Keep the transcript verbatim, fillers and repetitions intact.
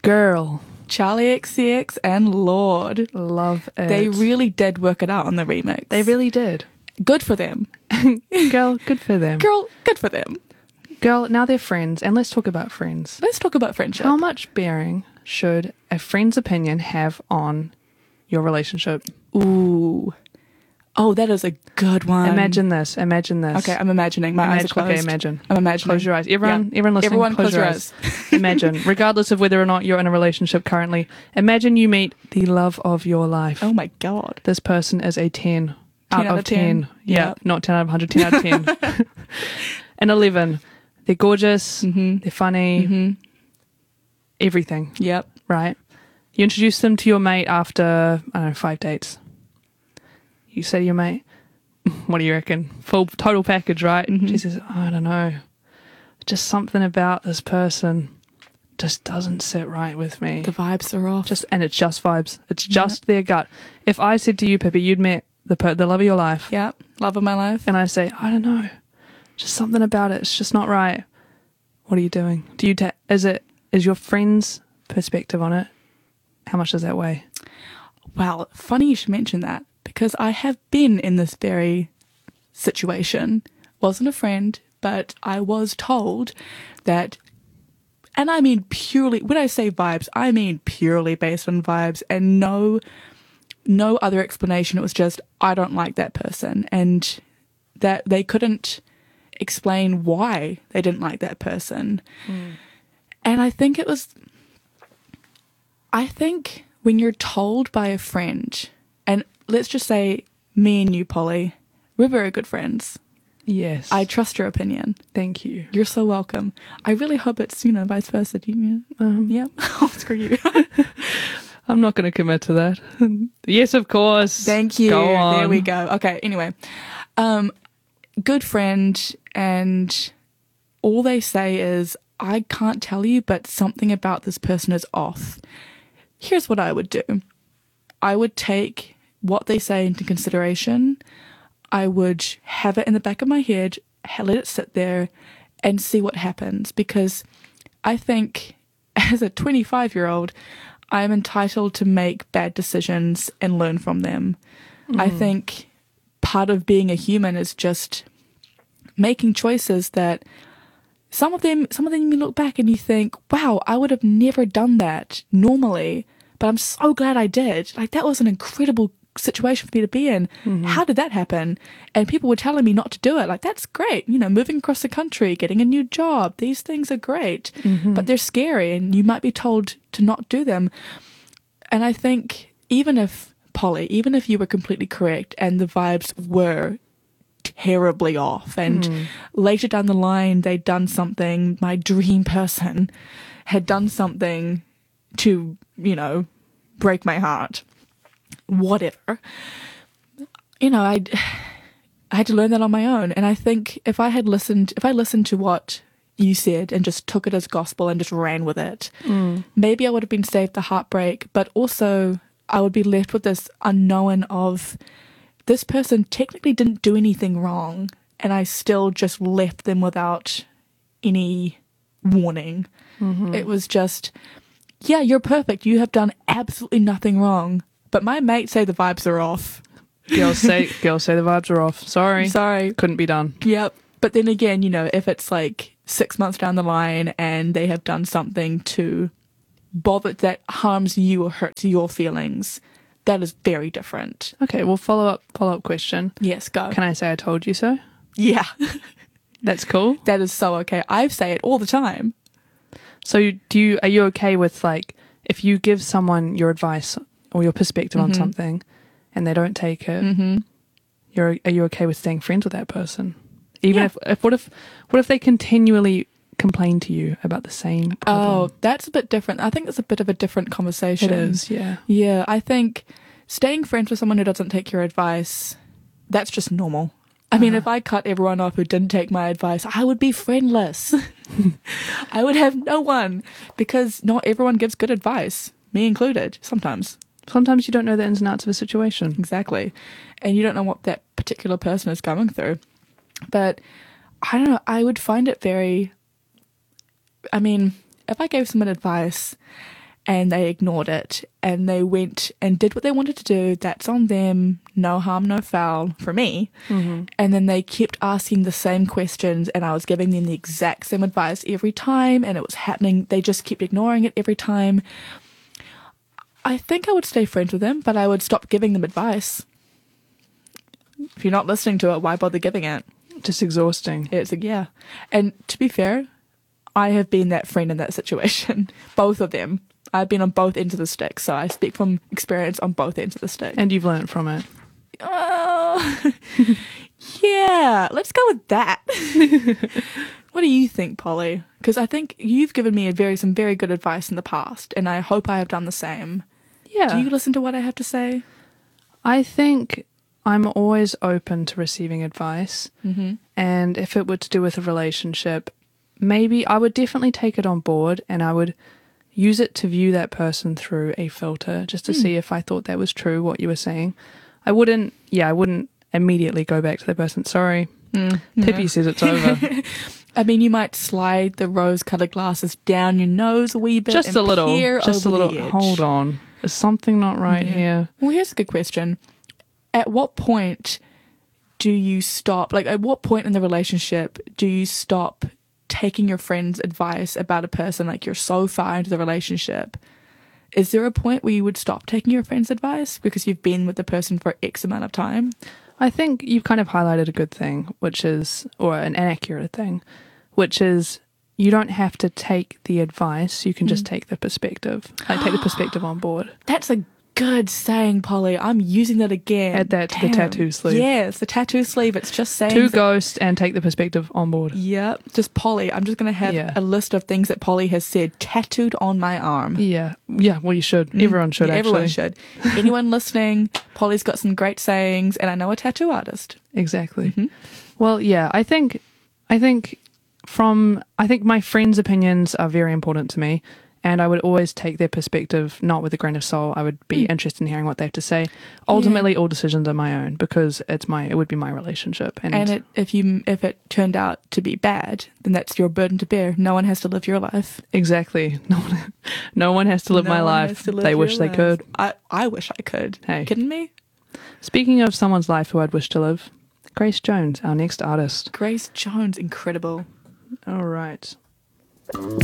Girl. Charlie X C X and Lorde. Love it. They really did work it out on the remix. They really did. Good for them. Girl, good for them. Girl, good for them. Girl, now they're friends, and let's talk about friends. Let's talk about friendship. How much bearing should a friend's opinion have on your relationship? Ooh. Oh, that is a good one. Imagine this. Imagine this. Okay, I'm imagining. My imagine, eyes are closed. Okay, imagine. I'm imagining. Close your eyes. Everyone, Yeah. everyone listening, Everyone close, close your your eyes. Imagine, regardless of whether or not you're in a relationship currently, imagine you meet the love of your life. Oh my God. This person is a ten, ten out, of ten. ten. Yeah, Yep. not ten out of one hundred, ten out of ten. An eleven. They're gorgeous. Mm-hmm. They're funny. Mm-hmm. Everything. Yep. Right? You introduce them to your mate after, I don't know, five dates. You say to your mate, what do you reckon? Full total package, right? Mm-hmm. She says, I don't know. Just something about this person just doesn't sit right with me. The vibes are off. Just and it's just vibes. It's just their gut. If I said to you, Pippi, you'd met the per- the love of your life. Yep. Love of my life. And I say, I don't know. Just something about it. It's just not right. What are you doing? Do you ta- is it is your friend's perspective on it? How much does that weigh? Well, funny you should mention that, because I have been in this very situation. Wasn't a friend, but I was told that, and I mean purely, when I say vibes, I mean purely based on vibes and no, no other explanation. It was just, I don't like that person, and that they couldn't explain why they didn't like that person. Mm. And I think it was, I think when you're told by a friend, and let's just say me and you, Polly, we're very good friends. Yes. I trust your opinion. Thank you. You're so welcome. I really hope it's, you know, vice versa. Do you, um, yeah. Oh, screw you. I'm not going to commit to that. Yes, of course. Thank you. Go on. There we go. Okay. Anyway, um, good friend, and all they say is, I can't tell you, but something about this person is off. Here's what I would do. I would take what they say into consideration. I would have it in the back of my head, let it sit there, and see what happens. Because I think as a twenty-five-year-old, I am entitled to make bad decisions and learn from them. Mm. I think part of being a human is just making choices that some of them, some of them you look back and you think, wow, I would have never done that normally, but I'm so glad I did. Like, that was an incredible situation for me to be in. Mm-hmm. How did that happen? And people were telling me not to do it. Like, that's great. You know, moving across the country, getting a new job, these things are great, mm-hmm. but they're scary and you might be told to not do them. And I think even if, Polly, even if you were completely correct and the vibes were terribly off and mm. later down the line they'd done something, my dream person had done something to, you know, break my heart, whatever, you know, I I had to learn that on my own. And I think if I had listened, if I listened to what you said and just took it as gospel and just ran with it, mm. maybe I would have been saved the heartbreak, but also I would be left with this unknown of this person technically didn't do anything wrong and I still just left them without any warning. Mm-hmm. It was just, yeah, you're perfect. You have done absolutely nothing wrong. But my mates say the vibes are off. Girls say girls say the vibes are off. Sorry. Sorry. Couldn't be done. Yep. But then again, you know, if it's like six months down the line and they have done something to bother that harms you or hurts your feelings, that is very different. Okay, well, follow up follow up question. Yes, go. Can I say I told you so? Yeah. That's cool. That is so okay. I say it all the time. So do you are you okay with, like, if you give someone your advice or your perspective mm-hmm. on something and they don't take it, mm-hmm. you're are you okay with staying friends with that person? Even yeah. if, if what if what if they continually complain to you about the same problem? Oh, that's a bit different. I think it's a bit of a different conversation. It is, yeah. Yeah, I think staying friends with someone who doesn't take your advice, that's just normal. I mean, uh, if I cut everyone off who didn't take my advice, I would be friendless. I would have no one, because not everyone gives good advice, me included, sometimes. Sometimes you don't know the ins and outs of a situation. Exactly. And you don't know what that particular person is going through. But I don't know, I would find it very, I mean, if I gave someone advice and they ignored it and they went and did what they wanted to do. That's on them. No harm, no foul for me. Mm-hmm. And then they kept asking the same questions and I was giving them the exact same advice every time and it was happening. They just kept ignoring it every time. I think I would stay friends with them, but I would stop giving them advice. If you're not listening to it, why bother giving it? Just exhausting. It's like, yeah. And to be fair, I have been that friend in that situation. Both of them. I've been on both ends of the stick, so I speak from experience on both ends of the stick. And you've learned from it. Oh, yeah. Let's go with that. What do you think, Polly? Because I think you've given me a very some very good advice in the past, and I hope I have done the same. Yeah. Do you listen to what I have to say? I think I'm always open to receiving advice. Mm-hmm. And if it were to do with a relationship, maybe I would definitely take it on board and I would use it to view that person through a filter just to mm. see if I thought that was true, what you were saying. I wouldn't, yeah, I wouldn't immediately go back to the person. Sorry, mm, Pippi yeah. says it's over. I mean, you might slide the rose-coloured glasses down your nose a wee bit. Just and a little, peer just a over little, the edge. hold on. Is something not right yeah. here? Well, here's a good question. At what point do you stop, like at what point in the relationship do you stop taking your friend's advice about a person, like you're so far into the relationship? Is there a point where you would stop taking your friend's advice because you've been with the person for X amount of time? I think you've kind of highlighted a good thing, which is, or an inaccurate thing, which is you don't have to take the advice, you can just Mm. take the perspective. Like take the perspective on board. That's a good saying, Polly. I'm using that again. Add that to the Damn. tattoo sleeve. Yeah, it's the tattoo sleeve. It's just saying. Two that- ghosts and take the perspective on board. Yeah, just Polly. I'm just going to have Yeah. a list of things that Polly has said tattooed on my arm. Yeah. Yeah, well you should. Everyone should Yeah, actually. Everyone should. Anyone listening, Polly's got some great sayings, and I know a tattoo artist. Exactly. Mhm. Well, yeah, I think I think from I think my friends' opinions are very important to me, and I would always take their perspective not with a grain of salt. I would be Mm. interested in hearing what they have to say. Ultimately, all decisions are my own because it's my it would be my relationship, and, And it, if you if it turned out to be bad, then that's your burden to bear. No one has to live your life. exactly no one no one has to live No my one life. has to live They your wish they life. could. I, I wish I could. Hey. Kidding me? Speaking of someone's life who I'd wish to live, Grace Jones, our next artist. Grace Jones, incredible. All right.